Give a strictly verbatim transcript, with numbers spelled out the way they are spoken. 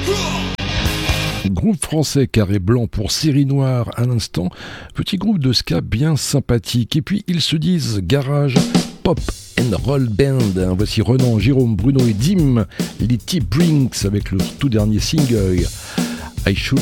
Groupe français Carré Blanc pour Série Noire à l'instant, petit groupe de ska bien sympathique. Et puis ils se disent garage, pop and roll band. Voici Renan, Jérôme, Bruno et Dim, les T-Brinks avec le tout dernier single I Should